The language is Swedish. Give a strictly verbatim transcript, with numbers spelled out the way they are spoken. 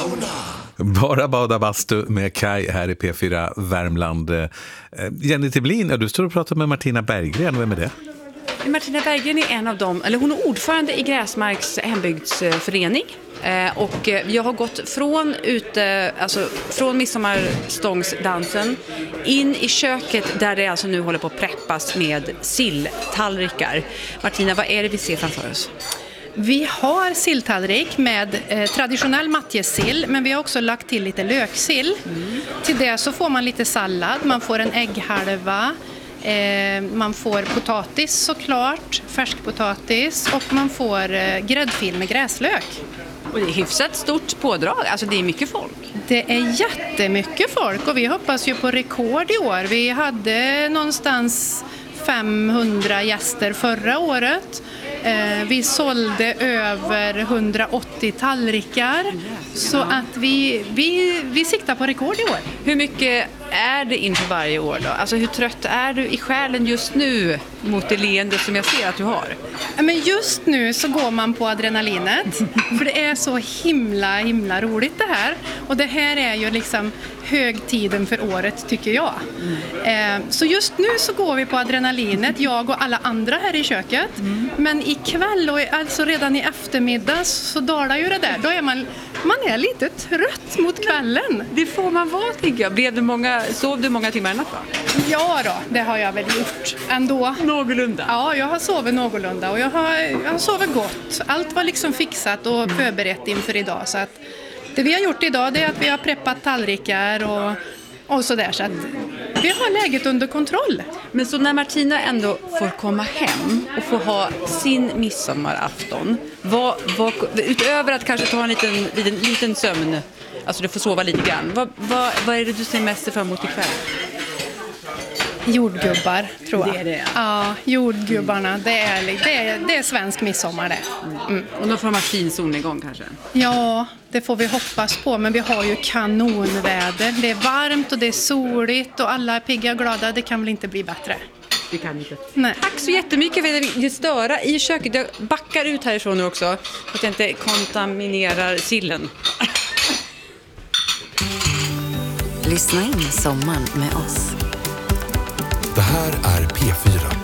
Bara bada bastu med Kai här i P fyra Värmland. Jenny Tiblin, du står och pratar med Martina Berggren. Vem är det? Martina Berggren är en av dem, eller hon är ordförande i Gräsmarks hembygdsförening. Och jag har gått från, ute, alltså från midsommarstångsdansen in i köket där det alltså nu håller på att preppas med silltallrikar. Martina, vad är det vi ser framför oss? Vi har silltallrik med eh, traditionell matjessill, men vi har också lagt till lite löksill. Mm. Till det så får man lite sallad, man får en ägghalva, eh, man får potatis såklart, färskpotatis, och man får eh, gräddfil med gräslök. Och det är hyfsat stort pådrag, alltså det är mycket folk. Det är jättemycket folk och vi hoppas ju på rekord i år. Vi hade någonstans femhundra gäster förra året. Eh, vi sålde över hundraåttio tallrikar, så att vi, vi, vi siktar på rekord i år. Hur mycket är det inför varje år då? Alltså hur trött är du i själen just nu mot det leende som jag ser att du har? Men just nu så går man på adrenalinet, för det är så himla himla roligt det här. Och det här är ju liksom högtiden för året, tycker jag. Mm. Eh, så just nu så går vi på adrenalinet, jag och alla andra här i köket. Mm. Men ikväll och alltså redan i eftermiddag så dalar ju det där. Då är man, man är lite trött mot kvällen. Det får man vara, tycker jag. Blev det många, sov du många timmar i natt, va? Ja då, det har jag väl gjort ändå. Någorlunda? Ja, jag har sovit någorlunda och jag har, jag har sovit gott. Allt var liksom fixat och förberett inför idag, så att det vi har gjort idag, det är att vi har preppat tallrikar och, och sådär, så att vi har läget under kontroll. Men så när Martina ändå får komma hem och få ha sin midsommarafton, vad, vad, utöver att kanske ta en liten, liten, liten sömn, alltså du får sova lite grann, vad, vad, vad är det du ser mest fram emot ikväll? Jordgubbar, tror jag. Det är det. Ja, jordgubbarna, det är, det är, det är svensk midsommar det. Mm. Och då får man fin solnedgång kanske? Ja, det får vi hoppas på, men vi har ju kanonväder. Det är varmt och det är soligt och alla är pigga och glada, det kan väl inte bli bättre. Det kan inte. Nej. Tack så jättemycket för att vi störa i köket. Jag backar ut härifrån nu också, så att jag inte kontaminerar sillen. Lyssna in sommaren med oss. Det här är P fyra.